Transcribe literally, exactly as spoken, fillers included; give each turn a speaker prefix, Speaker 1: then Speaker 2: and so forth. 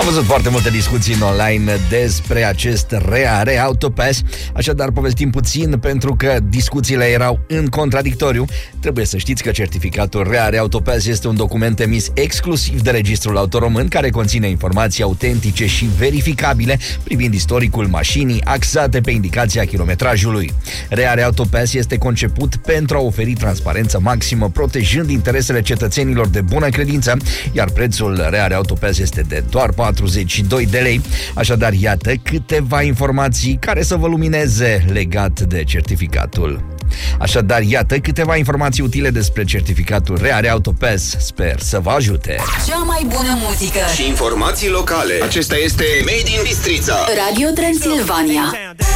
Speaker 1: Am văzut foarte multe discuții în online despre acest Reare Autopass, așadar povestim puțin pentru că discuțiile erau în contradictoriu. Trebuie să știți că certificatul Reare Autopass este un document emis exclusiv de Registrul Auto Român, care conține informații autentice și verificabile privind istoricul mașinii, axate pe indicația kilometrajului. Reare Autopass este conceput pentru a oferi transparență maximă, protejând interesele cetățenilor de bună credință, iar prețul Reare Autopass este de doar patruzeci și doi de lei. Așadar, iată câteva informații care să vă lumineze legat de certificatul. Așadar, iată câteva informații utile despre certificatul Reare Autopass. Sper să vă ajute.
Speaker 2: Cea mai bună muzică
Speaker 3: și informații locale. Acesta este Made in Bistrița,
Speaker 2: Radio Transilvania.